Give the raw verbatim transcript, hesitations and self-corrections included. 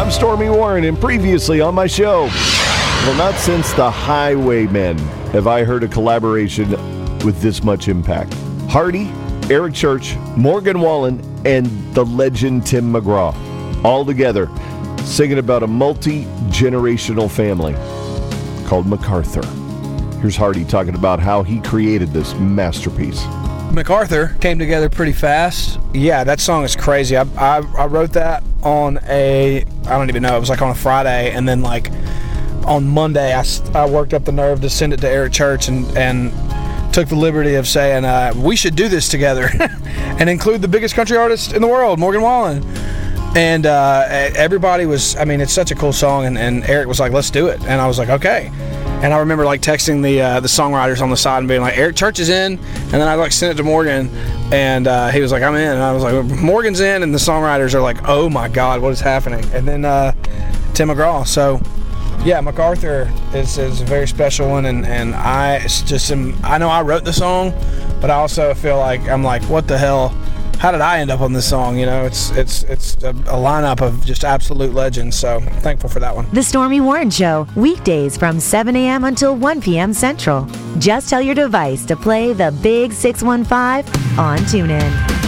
I'm Stormy Warren, and previously on my show, well, not since the Highwaymen have I heard a collaboration with this much impact. Hardy, Eric Church, Morgan Wallen, and the legend Tim McGraw, all together singing about a multi-generational family called MacArthur. Here's Hardy talking about how he created this masterpiece. MacArthur came together pretty fast. Yeah, that song is crazy. I, I I wrote that on a, I don't even know, it was like on a Friday, and then like on Monday I, I worked up the nerve to send it to Eric Church and, and took the liberty of saying uh, we should do this together and include the biggest country artist in the world, Morgan Wallen. And uh, everybody was, I mean, it's such a cool song, and, and Eric was like, let's do it. And I was like, okay. And I remember like texting the uh, the songwriters on the side and being like, Eric Church is in. And then I like sent it to Morgan, and uh, he was like, I'm in. And I was like, Morgan's in. And the songwriters are like, oh my God, what is happening? And then uh, Tim McGraw. So yeah, MacArthur is, is a very special one, and, and I just am, I know I wrote the song, but I also feel like I'm like, what the hell? How did I end up on this song? You know, it's it's it's a, a lineup of just absolute legends, so thankful for that one. The Stormy Warren Show, weekdays from seven a.m. until one p.m. Central. Just tell your device to play the Big six one five on TuneIn.